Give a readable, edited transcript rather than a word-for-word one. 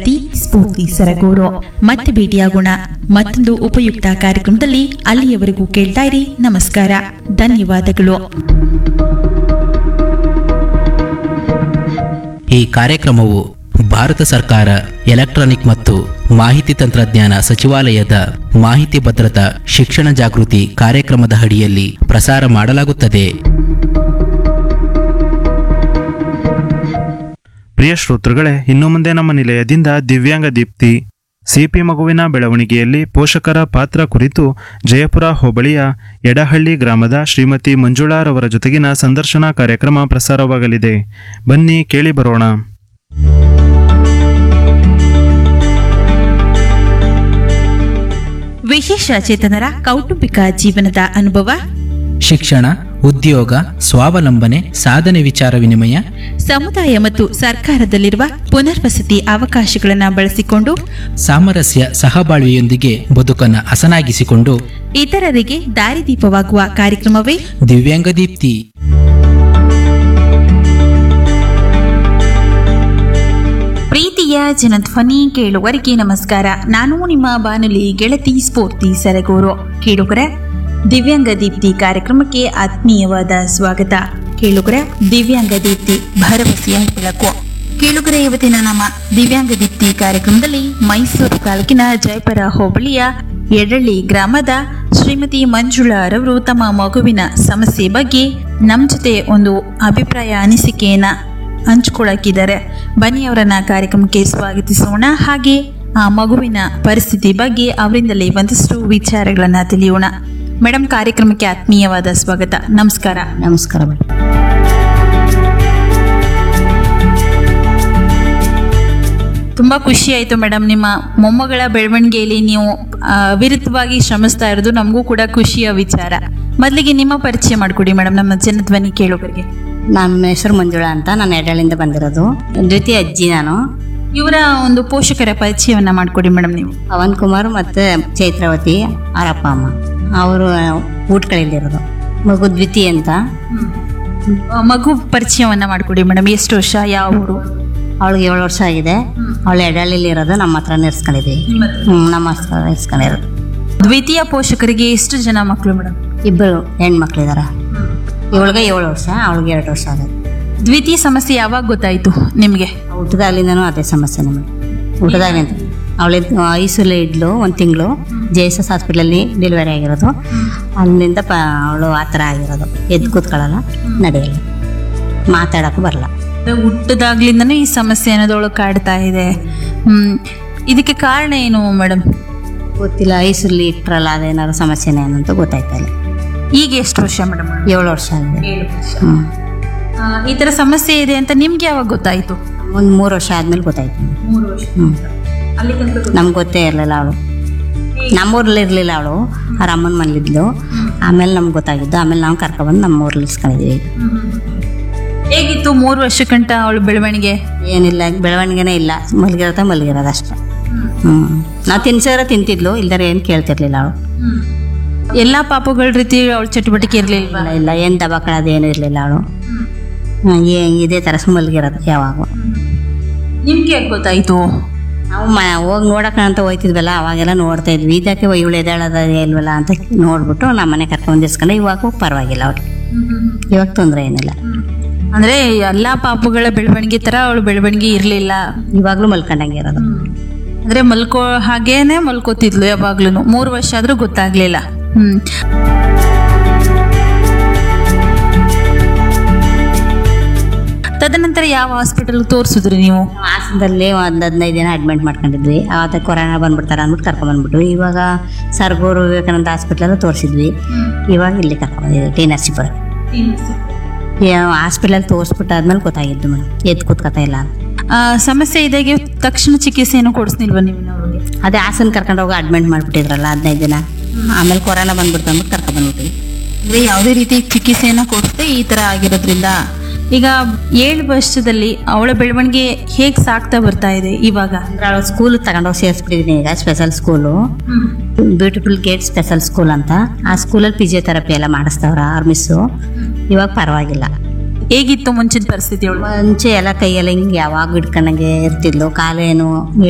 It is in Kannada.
ಗೆಳತಿ ಸ್ಫೂರ್ತಿ ಸರಗೂರು. ಮತ್ತೆ ಭೇಟಿಯಾಗೋಣ ಮತ್ತೊಂದು ಉಪಯುಕ್ತ ಕಾರ್ಯಕ್ರಮದಲ್ಲಿ. ಅಲ್ಲಿಯವರೆಗೂ ಕೇಳ್ತಾ ಇರಿ. ನಮಸ್ಕಾರ, ಧನ್ಯವಾದಗಳು. ಈ ಕಾರ್ಯಕ್ರಮವು ಭಾರತ ಸರ್ಕಾರ ಎಲೆಕ್ಟ್ರಾನಿಕ್ ಮತ್ತು ಮಾಹಿತಿ ತಂತ್ರಜ್ಞಾನ ಸಚಿವಾಲಯದ ಮಾಹಿತಿ ಭದ್ರತಾ ಶಿಕ್ಷಣ ಜಾಗೃತಿ ಕಾರ್ಯಕ್ರಮದ ಅಡಿಯಲ್ಲಿ ಪ್ರಸಾರ ಮಾಡಲಾಗುತ್ತದೆ. ಪ್ರಿಯ ಶ್ರೋತೃಗಳೇ, ಇನ್ನು ಮುಂದೆ ನಮ್ಮ ನಿಲಯದಿಂದ ದಿವ್ಯಾಂಗ ದೀಪ್ತಿ ಸಿಪಿ ಮಗುವಿನ ಬೆಳವಣಿಗೆಯಲ್ಲಿ ಪೋಷಕರ ಪಾತ್ರ ಕುರಿತು ಜಯಪುರ ಹೋಬಳಿಯ ಎಡಹಳ್ಳಿ ಗ್ರಾಮದ ಶ್ರೀಮತಿ ಮಂಜುಳಾರವರ ಜೊತೆಗಿನ ಸಂದರ್ಶನ ಕಾರ್ಯಕ್ರಮ ಪ್ರಸಾರವಾಗಲಿದೆ. ಬನ್ನಿ ಕೇಳಿ ಬರೋಣ. ವಿಶೇಷ ಚೇತನರ ಕೌಟುಂಬಿಕ ಜೀವನದ ಅನುಭವ, ಶಿಕ್ಷಣ, ಉದ್ಯೋಗ, ಸ್ವಾವಲಂಬನೆ, ಸಾಧನೆ ವಿಚಾರ ವಿನಿಮಯ, ಸಮುದಾಯ ಮತ್ತು ಸರ್ಕಾರದಲ್ಲಿರುವ ಪುನರ್ವಸತಿ ಅವಕಾಶಗಳನ್ನು ಬಳಸಿಕೊಂಡು ಸಾಮರಸ್ಯ ಸಹಬಾಳ್ವೆಯೊಂದಿಗೆ ಬದುಕನ್ನು ಹಸನಾಗಿಸಿಕೊಂಡು ಇತರರಿಗೆ ದಾರಿದೀಪವಾಗುವ ಕಾರ್ಯಕ್ರಮವೇ ದಿವ್ಯಾಂಗ ದೀಪ್ತಿ. ಪ್ರೀತಿಯ ಜನಧ್ವನಿ ಕೇಳುವರಿಗೆ ನಮಸ್ಕಾರ. ನಾನು ನಿಮ್ಮ ಬಾನುಲಿ ಗೆಳತಿ ಸ್ಫೂರ್ತಿ ಸರಗೂರು. ಕೇಳುಗರೆ, ದಿವ್ಯಾಂಗ ದೀಪ್ತಿ ಕಾರ್ಯಕ್ರಮಕ್ಕೆ ಆತ್ಮೀಯವಾದ ಸ್ವಾಗತ. ಕೇಳುಗರೆ, ದಿವ್ಯಾಂಗ ದೀಪ್ತಿ ಭರವಸೆಯ ಬೆಳಕು. ಕೇಳುಗರೆ, ಇವತ್ತಿನ ನಮ್ಮ ದಿವ್ಯಾಂಗ ದೀಪ್ತಿ ಕಾರ್ಯಕ್ರಮದಲ್ಲಿ ಮೈಸೂರು ತಾಲೂಕಿನ ಜಯಪುರ ಹೋಬಳಿಯ ಎಡಳ್ಳಿ ಗ್ರಾಮದ ಶ್ರೀಮತಿ ಮಂಜುಳಾರವರು ತಮ್ಮ ಮಗುವಿನ ಸಮಸ್ಯೆ ಬಗ್ಗೆ ನಮ್ಮ ಜೊತೆ ಒಂದು ಅಭಿಪ್ರಾಯ ಅನಿಸಿಕೆಯನ್ನ ಹಂಚ್ಕೊಳ್ಳಕ್ಕಿದ್ದಾರೆ. ಬನ್ನಿ ಅವರನ್ನ ಕಾರ್ಯಕ್ರಮಕ್ಕೆ ಸ್ವಾಗತಿಸೋಣ. ಹಾಗೆ ಆ ಮಗುವಿನ ಪರಿಸ್ಥಿತಿ ಬಗ್ಗೆ ಅವರಿಂದಲೇ ಒಂದಷ್ಟು ವಿಚಾರಗಳನ್ನ ತಿಳಿಯೋಣ. ಮೇಡಮ್, ಕಾರ್ಯಕ್ರಮಕ್ಕೆ ಆತ್ಮೀಯವಾದ ಸ್ವಾಗತ. ನಮಸ್ಕಾರ. ನಮಸ್ಕಾರ ಮೇಡಮ್. ತುಂಬಾ ಖುಷಿ ಆಯ್ತು ಮೇಡಮ್, ನಿಮ್ಮ ಮೊಮ್ಮಗಳ ಬೆಳವಣಿಗೆಯಲ್ಲಿ ನೀವು ವಿರುದ್ಧವಾಗಿ ಶ್ರಮಿಸ್ತಾ ಇರೋದು ನಮಗೂ ಕೂಡ ಖುಷಿಯ ವಿಚಾರ. ಮೊದಲಿಗೆ ನಿಮ್ಮ ಪರಿಚಯ ಮಾಡಿಕೊಡಿ ಮೇಡಮ್, ನಮ್ಮ ಜನಧ್ವನಿ ಕೇಳುಗರಿಗೆ. ನನ್ನ ಹೆಸರು ಮಂಜುಳಾ ಅಂತ, ನಾನು ಎಡಳಿಂದ ಬಂದಿರೋದು. ದ್ವಿತೀಯ ಅಜ್ಜಿ ನಾನು. ಇವರ ಒಂದು ಪೋಷಕರ ಪರಿಚಯವನ್ನ ಮಾಡಿಕೊಡಿ ಮೇಡಮ್ ನೀವು. ಪವನ್ ಕುಮಾರ್ ಮತ್ತು ಚೈತ್ರಾವತಿ ಅವರಪ್ಪ ಅಮ್ಮ, ಅವರು ಊಟಗಳಿಲ್ಲಿರೋದು. ಮಗು ದ್ವಿತೀಯ ಅಂತ. ಮಗು ಪರಿಚಯವನ್ನ ಮಾಡಿಕೊಡಿ ಮೇಡಮ್. ಎಷ್ಟು ವರ್ಷ, ಯಾವ ಊರು? ಅವಳಿಗೆ 7 ವರ್ಷ ಆಗಿದೆ. ಅವಳು ಎಡಳಿಲಿ ಇರೋದು, ನಮ್ಮ ಹತ್ರ ಇರ್ಸ್ಕೊಂಡಿದ್ದೀವಿ. ನಮ್ಮ ಹತ್ರ ಇರ್ಸ್ಕೊಂಡಿರೋದು. ದ್ವಿತೀಯ ಪೋಷಕರಿಗೆ ಎಷ್ಟು ಜನ ಮಕ್ಕಳು ಮೇಡಮ್? 2 ಹೆಣ್ಮಕ್ಳಿದಾರ. ಇವಳಿಗೆ 7 ವರ್ಷ, ಅವಳಿಗೆ 2 ವರ್ಷ ಆಗುತ್ತೆ. ದ್ವಿತೀಯ ಸಮಸ್ಯೆ ಯಾವಾಗ ಗೊತ್ತಾಯ್ತು ನಿಮ್ಗೆ? ಊಟದಾಗಲಿಂದನೂ ಅದೇ ಸಮಸ್ಯೆ ನಮಗೆ. ಊಟದಾಗಲಿಂದ ಅವಳಿಗೆ ಐಸೂಲೆ ಇದ್ಲು 1 ತಿಂಗಳು. JSS ಹಾಸ್ಪಿಟ್ಲಲ್ಲಿ ಡೆಲಿವರಿ ಆಗಿರೋದು. ಅಲ್ಲಿಂದ ಅವಳು ಆ ಥರ ಆಗಿರೋದು. ಎದ್ದು ಕೂತ್ಕೊಳ್ಳಲ್ಲ, ನಡೆಯಲ್ಲ, ಮಾತಾಡೋಕ್ಕೂ ಬರಲ್ಲ. ಹುಟ್ಟದಾಗ್ಲಿಂದನೂ ಈ ಸಮಸ್ಯೆ ಅನ್ನೋದೊಳಗೆ ಕಾಡ್ತಾ ಇದೆ. ಇದಕ್ಕೆ ಕಾರಣ ಏನು ಮೇಡಮ್? ಗೊತ್ತಿಲ್ಲ. ಐಸೂಲಿ ಇಟ್ಟರಲ್ಲ, ಅದೇನಾದ್ರು ಸಮಸ್ಯೆನೇ ಏನಂತ ಗೊತ್ತಾಯ್ತಾ ಇಲ್ಲ. ಈಗ ಎಷ್ಟು ವರ್ಷ ಮೇಡಮ್? 7 ವರ್ಷ ಆಗಿದೆ. ಈ ತರ ಸಮಸ್ಯೆ ಇದೆ ಅಂತ ನಿಮ್ಗೆ ಯಾವಾಗ ಗೊತ್ತಾಯ್ತು? ಒಂದು 3 ವರ್ಷ ಆದ್ಮೇಲೆ ಗೊತ್ತಾಯ್ತು. ನಮ್ಗೆ ಗೊತ್ತೇ ಇರಲಿಲ್ಲ. ಅವಳು ನಮ್ಮೂರಲ್ಲಿ ಇರಲಿಲ್ಲ. ಅವಳು ಅವ್ರ ಅಮ್ಮನ ಮನೇಲಿದ್ಲು. ಆಮೇಲೆ ನಮ್ಗೆ ಗೊತ್ತಾಗಿದ್ದು. ಆಮೇಲೆ ನಾವು ಕರ್ಕೊಬಂದು ನಮ್ಮ ಊರಲ್ಲಿ ಇಸ್ಕೊಂಡಿದ್ವಿ. ಹೇಗಿತ್ತು 3 ವರ್ಷಕ್ಕಂಟ ಅವಳು ಬೆಳವಣಿಗೆ? ಏನಿಲ್ಲ, ಬೆಳವಣಿಗೆನೇ ಇಲ್ಲ. ಮಲಗಿರೋದು ಅಷ್ಟೇ. ನಾವು ತಿನ್ಸಿದ್ರೆ ಇಲ್ದಾರೆ ಏನು ಕೇಳ್ತಿರ್ಲಿಲ್ಲ ಅವಳು. ಎಲ್ಲಾ ಪಾಪಗಳ ರೀತಿ ಅವಳ ಚಟುವಟಿಕೆ ಇರ್ಲಿಲ್ಲ? ಇಲ್ಲ, ಏನು ದಬಾಕೊಳ್ಳೋದು ಏನು ಇರಲಿಲ್ಲ. ಅವಳು ಇದೇ ಥರ ಮಲಗಿರೋದು ಯಾವಾಗ. ನಿಮ್ಗೆ ಯಾಕೆ ಗೊತ್ತಾಯ್ತು? ನಾವು ಹೋಗಿ ನೋಡೋಕೆ ಅಂತ ಹೋಯ್ತಿದ್ವಲ್ಲ, ಅವಾಗೆಲ್ಲ ನೋಡ್ತಾ ಇದ್ವಿ. ಇದಕ್ಕೆ ಇವಳು ಎದ್ದೇಳೋದ ಇಲ್ವಲ್ಲ ಅಂತ ನೋಡ್ಬಿಟ್ಟು ನಮ್ಮ ಮನೆ ಕರ್ಕೊಂಡು ಇಸ್ಕೊಂಡು ಇವಾಗ ಪರವಾಗಿಲ್ಲ ಅವ್ರಿಗೆ. ಇವಾಗ ತೊಂದರೆ ಏನಿಲ್ಲ. ಅಂದ್ರೆ ಎಲ್ಲಾ ಪಾಪಗಳ ಬೆಳವಣಿಗೆ ತರ ಅವಳು ಬೆಳವಣಿಗೆ ಇರ್ಲಿಲ್ಲ. ಇವಾಗ್ಲೂ ಮಲ್ಕೊಂಡಂಗೆ ಇರೋದು. ಅಂದ್ರೆ ಹಾಗೇನೆ ಮಲ್ಕೋತಿದ್ಲು ಯಾವಾಗ್ಲೂ. 3 ವರ್ಷ ಆದ್ರೂ ಗೊತ್ತಾಗ್ಲಿಲ್ಲ. ತದನಂತರ ಯಾವ ಹಾಸ್ಪಿಟಲ್ ತೋರಿಸಿದ್ರಿ ನೀವು? ಹಾಸನದಲ್ಲಿ ಒಂದು 15 ದಿನ ಅಡ್ಮಿಟ್ ಮಾಡ್ಕೊಂಡಿದ್ವಿ. ಆವತ್ತ ಕೊರೋನಾ ಬಂದ್ಬಿಡ್ತಾರೆ ಅಂದ್ಬಿಟ್ಟು ಕರ್ಕೊಂಡ್ಬಂದ್ಬಿಟ್ವಿ. ಇವಾಗ ಸರ್ಗೂರು ವಿವೇಕಾನಂದ ಹಾಸ್ಪಿಟ್ಲಲ್ಲೂ ತೋರಿಸಿದ್ವಿ. ಇವಾಗ ಇಲ್ಲಿ ಕರ್ಕೊಂಡ್ಬಂದಿದ್ವಿ, ಟಿ ನರಸೀಪುರ ಹಾಸ್ಪಿಟಲ್ ತೋರಿಸ್ಬಿಟ್ಟಾದ್ಮೇಲೆ ಗೊತ್ತಾಗಿದ್ದು ಮೇಡಮ್, ಎದ್ದು ಕೂತ್ಕೊತಾ ಇಲ್ಲ ಅಂತ. ಸಮಸ್ಯೆ ಇದಾಗೆ ತಕ್ಷಣ ಚಿಕಿತ್ಸೆಯನ್ನು ಕೊಡಿಸ್ನಿಲ್ವ ನೀವು? ಅದೇ ಹಾಸನ ಕರ್ಕೊಂಡು ಹೋಗಿ ಅಡ್ಮಿಟ್ ಮಾಡಿಬಿಟ್ಟಿದ್ರಲ್ಲ 15 ದಿನ. ಆಮೇಲೆ ಕೊರೋನಾ ಬಂದ್ಬಿಡ್ತು ಅಂದ್ಬಿಟ್ಟು ಕರ್ಕೊಂಡ್ಬಂದ್ಬಿಟ್ವಿ. ಅಂದರೆ ಯಾವುದೇ ರೀತಿ ಚಿಕಿತ್ಸೆಯನ್ನು ಕೊಡಿಸದೆ ಈ ಥರ ಆಗಿರೋದ್ರಿಂದ ಈಗ 7 ವರ್ಷದಲ್ಲಿ ಅವಳ ಬೆಳವಣಿಗೆ ಹೇಗೆ ಸಾಕ್ತಾ ಬರ್ತಾ ಇದೆ ಇವಾಗ? ಅಂದ್ರೆ ಅವಳು ಸ್ಕೂಲ್ ತಗೊಂಡೋಗಿ ಸೇರಿಸ್ಬಿಟ್ಟಿದ್ದೀನಿ ಈಗ. Special school, beautiful gate special school ಅಂತ. ಆ ಸ್ಕೂಲಲ್ಲಿ ಫಿಸಿಯೋಥೆರಪಿ ಎಲ್ಲ ಮಾಡಿಸ್ತವ್ರ ಅವ್ರ ಮಿಸ್ಸು. ಇವಾಗ ಪರವಾಗಿಲ್ಲ. ಹೇಗಿತ್ತು ಮುಂಚಿನ ಪರಿಸ್ಥಿತಿ? ಮುಂಚೆ ಎಲ್ಲ ಕೈಯೆಲ್ಲ ಹಿಂಗೆ ಯಾವಾಗ ಹಿಡ್ಕೊಂಡಂಗೆ ಇರ್ತಿದ್ಲು. ಕಾಲೇನು